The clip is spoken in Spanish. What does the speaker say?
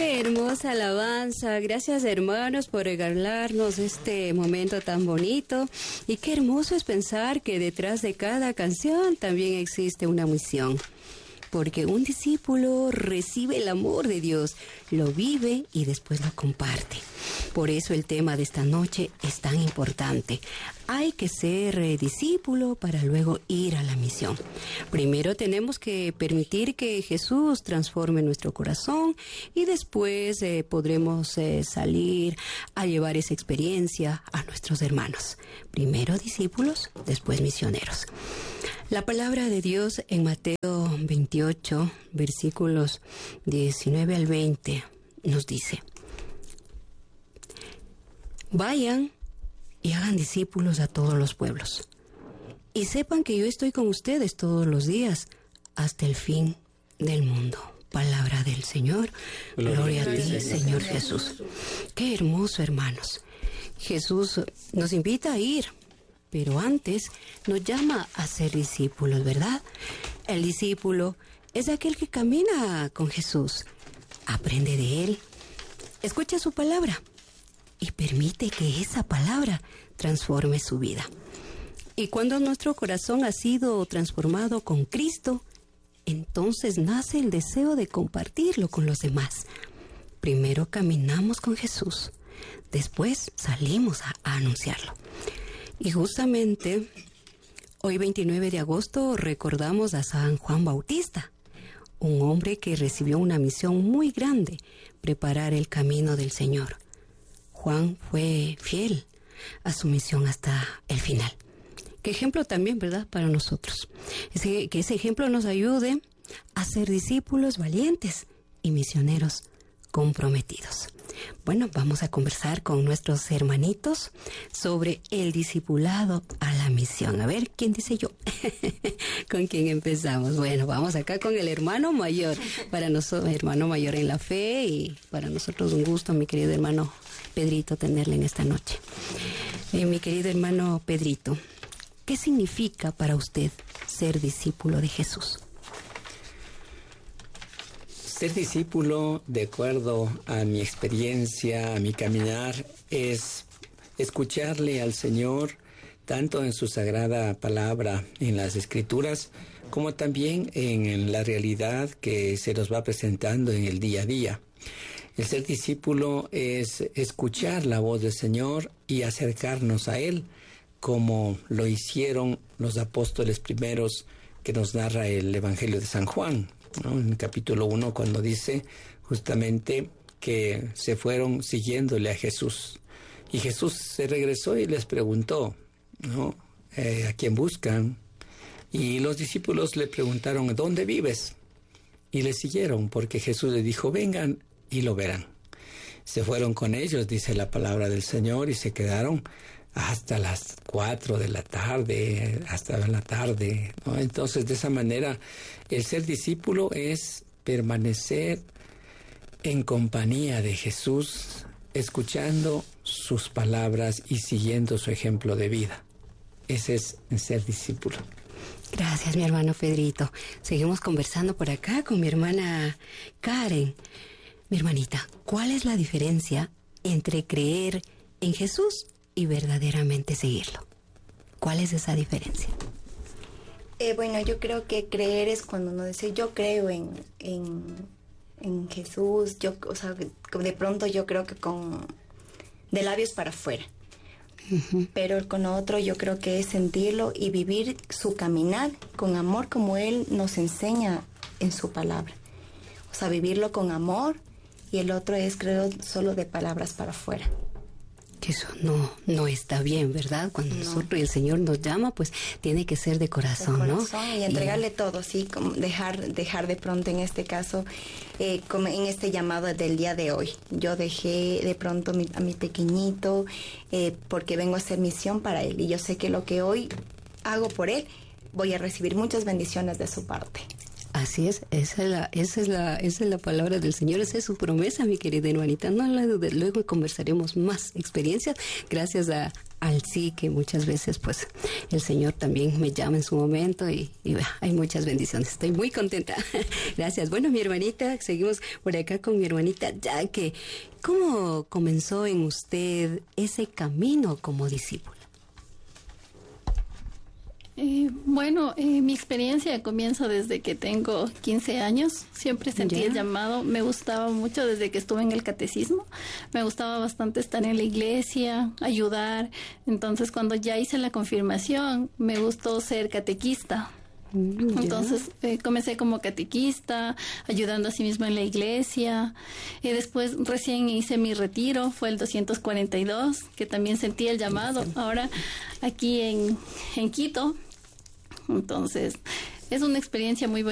Qué hermosa alabanza. Gracias, hermanos, por regalarnos este momento tan bonito. Y qué hermoso es pensar que detrás de cada canción también existe una misión. Porque un discípulo recibe el amor de Dios, lo vive y después lo comparte. Por eso el tema de esta noche es tan importante. Hay que ser discípulo para luego ir a la misión. Primero tenemos que permitir que Jesús transforme nuestro corazón y después podremos salir a llevar esa experiencia a nuestros hermanos. Primero discípulos, después misioneros. La palabra de Dios en Mateo 28, versículos 19 al 20, nos dice: vayan y hagan discípulos a todos los pueblos, y sepan que yo estoy con ustedes todos los días, hasta el fin del mundo. Palabra del Señor. Gloria a ti, Señor Jesús. Qué hermoso, hermanos. Jesús nos invita a ir, pero antes nos llama a ser discípulos, ¿verdad? El discípulo es aquel que camina con Jesús, aprende de Él, escucha su palabra y permite que esa palabra transforme su vida. Y cuando nuestro corazón ha sido transformado con Cristo, entonces nace el deseo de compartirlo con los demás. Primero caminamos con Jesús, después salimos a anunciarlo. Y justamente hoy 29 de agosto recordamos a San Juan Bautista, un hombre que recibió una misión muy grande, preparar el camino del Señor. Juan fue fiel a su misión hasta el final. Qué ejemplo también, ¿verdad?, para nosotros. Que ese ejemplo nos ayude a ser discípulos valientes y misioneros comprometidos. Bueno, vamos a conversar con nuestros hermanitos sobre el discipulado a la misión. A ver, ¿quién dice yo? ¿Con quién empezamos? Bueno, vamos acá con el hermano mayor. Para nosotros, hermano mayor en la fe, y para nosotros un gusto, mi querido hermano Pedrito, tenerle en esta noche. Mi querido hermano Pedrito, ¿qué significa para usted ser discípulo de Jesús? Ser discípulo, de acuerdo a mi experiencia, a mi caminar, es escucharle al Señor, tanto en su sagrada palabra, en las Escrituras, como también en la realidad que se nos va presentando en el día a día. El ser discípulo es escuchar la voz del Señor y acercarnos a Él, como lo hicieron los apóstoles primeros que nos narra el Evangelio de San Juan, ¿no? En el capítulo 1, cuando dice justamente que se fueron siguiéndole a Jesús. Y Jesús se regresó y les preguntó, ¿no?, ¿a quién buscan? Y los discípulos le preguntaron, ¿dónde vives? Y le siguieron, porque Jesús les dijo, vengan y lo verán. Se fueron con ellos, dice la palabra del Señor, y se quedaron hasta las 4 de la tarde, hasta la tarde, ¿no? Entonces, de esa manera, el ser discípulo es permanecer en compañía de Jesús, escuchando sus palabras y siguiendo su ejemplo de vida. Ese es el ser discípulo. Gracias, mi hermano Pedrito. Seguimos conversando por acá con mi hermana Karen. Mi hermanita, ¿cuál es la diferencia entre creer en Jesús y verdaderamente seguirlo? ¿Cuál es esa diferencia? Bueno, yo creo que creer es cuando uno dice yo creo en Jesús, o sea, de pronto yo creo que de labios para afuera. Uh-huh. Pero con otro yo creo que es sentirlo y vivir su caminar con amor como Él nos enseña en su palabra. O sea, vivirlo con amor, y el otro es, creo, solo de palabras para afuera. Que eso no está bien, ¿verdad? Cuando nosotros y el Señor nos llama, pues tiene que ser de corazón, ¿no? Y entregarle todo, sí, como dejar de pronto en este caso, como en este llamado del día de hoy. Yo dejé de pronto a mi pequeñito, porque vengo a hacer misión para él, y yo sé que lo que hoy hago por él, voy a recibir muchas bendiciones de su parte. Así es, esa es la palabra del Señor, esa es su promesa, mi querida hermanita. No la dudes, luego conversaremos más experiencias gracias a al sí, que muchas veces pues el Señor también me llama en su momento y hay muchas bendiciones. Estoy muy contenta. Gracias. Bueno, mi hermanita, seguimos por acá con mi hermanita Jaque. ¿Cómo comenzó en usted ese camino como discípula? Mi experiencia comienza desde que tengo 15 años. Siempre sentí el llamado. Me gustaba mucho desde que estuve en el catecismo. Me gustaba bastante estar en la iglesia, ayudar. Entonces, cuando ya hice la confirmación, me gustó ser catequista. Entonces comencé como catequista, ayudando a sí mismo en la iglesia. Y después recién hice mi retiro, fue el 242, que también sentí el llamado. Ahora aquí en Quito. Entonces es una experiencia muy bonita.